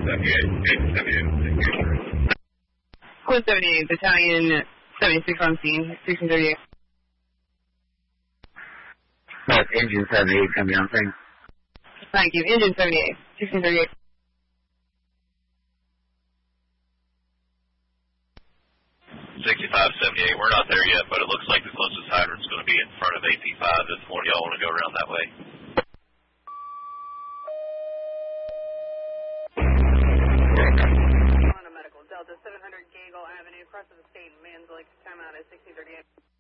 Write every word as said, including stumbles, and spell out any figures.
Code seventy-eight, Battalion seventy-six on scene, sixteen thirty-eight. That's Engine seventy-eight coming on scene. Thank you, Engine seventy-eight, sixteen thirty-eight. sixty-five seventy-eight, we're not there yet, but it looks like the closest hydrant's going to be in front of A P five if one of y'all want to go around that way. On a medical, Delta seven hundred Gagel Avenue, across the state, Man's Lake, timeout is sixteen thirty-eight.